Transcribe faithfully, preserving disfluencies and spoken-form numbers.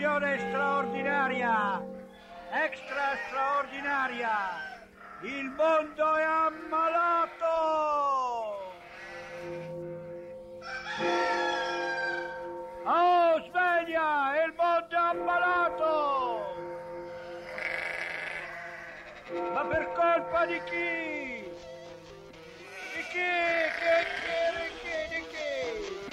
Informazione straordinaria, extra straordinaria. Il mondo è ammalato! Oh, sveglia! Il mondo è ammalato! Ma per colpa di chi? Di chi? Che chi?